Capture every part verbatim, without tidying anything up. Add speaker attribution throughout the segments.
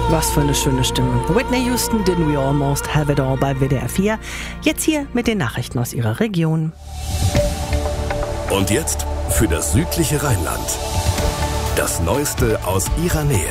Speaker 1: Was für eine schöne Stimme. Whitney Houston, Didn't We Almost Have It All bei W D R vier. Jetzt hier mit den Nachrichten aus ihrer Region.
Speaker 2: Und jetzt für das südliche Rheinland. Das Neueste aus ihrer Nähe.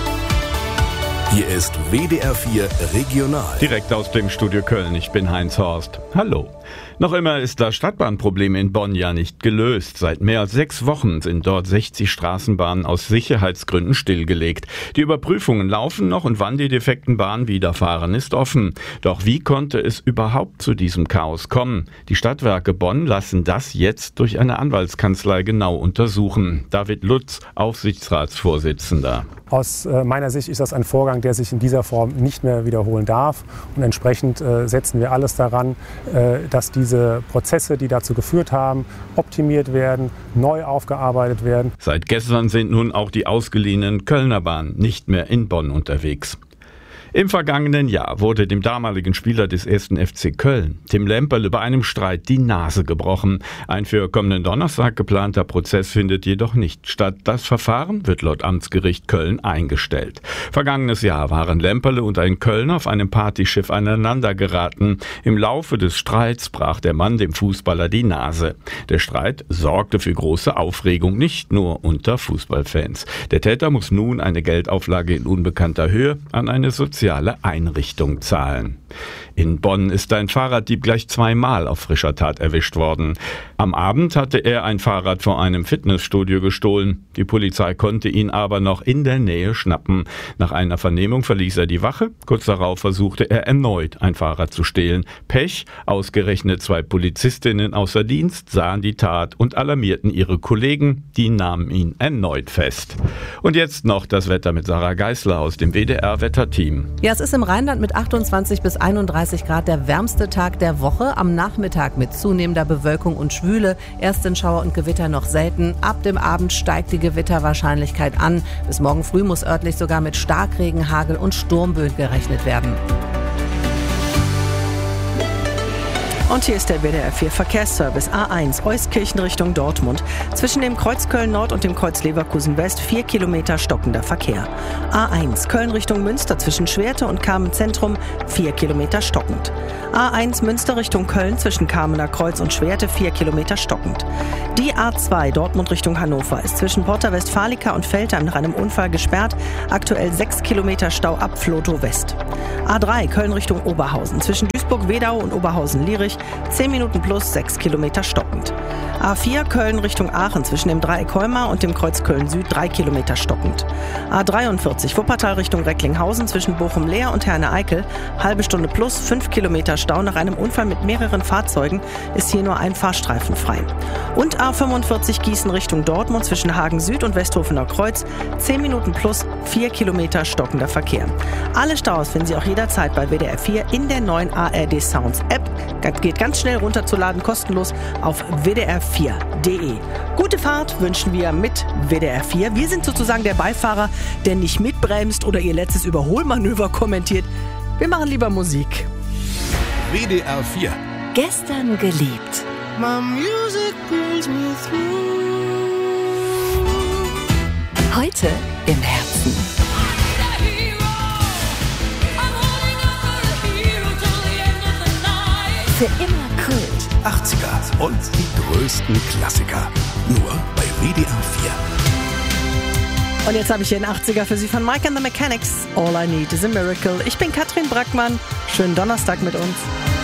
Speaker 2: Hier ist W D R vier Regional.
Speaker 3: Direkt aus dem Studio Köln, ich bin Heinz Horst. Hallo. Noch immer ist das Stadtbahnproblem in Bonn ja nicht gelöst. Seit mehr als sechs Wochen sind dort sechzig Straßenbahnen aus Sicherheitsgründen stillgelegt. Die Überprüfungen laufen noch und wann die defekten Bahnen wieder fahren, ist offen. Doch wie konnte es überhaupt zu diesem Chaos kommen? Die Stadtwerke Bonn lassen das jetzt durch eine Anwaltskanzlei genau untersuchen. David Lutz, Aufsichtsratsvorsitzender.
Speaker 4: Aus äh, meiner Sicht ist das ein Vorgang, der sich in dieser Form nicht mehr wiederholen darf. Und entsprechend äh, setzen wir alles daran, äh, dass diese Prozesse, die dazu geführt haben, optimiert werden, neu aufgearbeitet werden.
Speaker 3: Seit gestern sind nun auch die ausgeliehenen Kölner Bahnen nicht mehr in Bonn unterwegs. Im vergangenen Jahr wurde dem damaligen Spieler des ersten F C Köln, Tim Lemperle, bei einem Streit die Nase gebrochen. Ein für kommenden Donnerstag geplanter Prozess findet jedoch nicht statt. Das Verfahren wird laut Amtsgericht Köln eingestellt. Vergangenes Jahr waren Lemperle und ein Kölner auf einem Partyschiff aneinander geraten. Im Laufe des Streits brach der Mann dem Fußballer die Nase. Der Streit sorgte für große Aufregung, nicht nur unter Fußballfans. Der Täter muss nun eine Geldauflage in unbekannter Höhe an eine soziale Einrichtung zahlen. In Bonn ist ein Fahrraddieb gleich zweimal auf frischer Tat erwischt worden. Am Abend hatte er ein Fahrrad vor einem Fitnessstudio gestohlen. Die Polizei konnte ihn aber noch in der Nähe schnappen. Nach einer Vernehmung verließ er die Wache. Kurz darauf versuchte er erneut, ein Fahrrad zu stehlen. Pech, ausgerechnet zwei Polizistinnen außer Dienst sahen die Tat und alarmierten ihre Kollegen. Die nahmen ihn erneut fest. Und jetzt noch das Wetter mit Sarah Geisler aus dem W D R-Wetterteam.
Speaker 5: Ja, es ist im Rheinland mit achtundzwanzig bis einunddreißig Grad der wärmste Tag der Woche. Am Nachmittag mit zunehmender Bewölkung und Schwüle. Erst sind Schauer und Gewitter noch selten. Ab dem Abend steigt die Gewitterwahrscheinlichkeit an. Bis morgen früh muss örtlich sogar mit Starkregen, Hagel und Sturmböen gerechnet werden.
Speaker 1: Und hier ist der W D R vier Verkehrsservice A eins, Euskirchen Richtung Dortmund. Zwischen dem Kreuz Köln Nord und dem Kreuz Leverkusen West vier Kilometer stockender Verkehr. A eins, Köln Richtung Münster zwischen Schwerte und Kamen Zentrum vier Kilometer stockend. A eins, Münster Richtung Köln zwischen Kamener Kreuz und Schwerte vier Kilometer stockend. Die A zwei, Dortmund Richtung Hannover, ist zwischen Porta Westfalica und Veltheim nach einem Unfall gesperrt. Aktuell sechs Kilometer Stau ab Flotow West. A drei, Köln Richtung Oberhausen, zwischen Duisburg-Wedau und Oberhausen-Lierich, zehn Minuten plus sechs Kilometer stockend. A vier, Köln Richtung Aachen, zwischen dem Dreieck Heumar und dem Kreuz Köln Süd, drei Kilometer stockend. A dreiundvierzig, Wuppertal Richtung Recklinghausen, zwischen Bochum-Leer und Herne-Eickel, halbe Stunde plus fünf Kilometer Stau. Nach einem Unfall mit mehreren Fahrzeugen ist hier nur ein Fahrstreifen frei. Und A fünfundvierzig, Gießen Richtung Dortmund, zwischen Hagen Süd und Westhofener Kreuz, zehn Minuten plus vier Kilometer stockender Verkehr. Alle Staus finden Sie auch jederzeit bei W D R vier in der neuen A R D Sounds App. Geht ganz schnell runterzuladen, kostenlos auf w d r vier punkt d e. Gute Fahrt wünschen wir mit W D R vier. Wir sind sozusagen der Beifahrer, der nicht mitbremst oder Ihr letztes Überholmanöver kommentiert. Wir machen lieber Musik.
Speaker 2: W D R vier.
Speaker 6: Gestern geliebt.
Speaker 7: My music brings me through.
Speaker 6: Heute im Herzen. Für immer Kult.
Speaker 2: achtziger und die größten Klassiker. Nur bei W D R vier.
Speaker 1: Und jetzt habe ich hier einen achtziger für Sie von Mike and the Mechanics. All I Need is a Miracle. Ich bin Katrin Brackmann. Schönen Donnerstag mit uns.